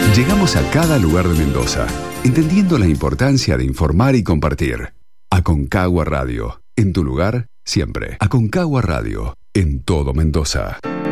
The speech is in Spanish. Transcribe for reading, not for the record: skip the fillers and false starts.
Llegamos a cada lugar de Mendoza, entendiendo la importancia de informar y compartir. Aconcagua Radio, en tu lugar, siempre. Aconcagua Radio, en todo Mendoza.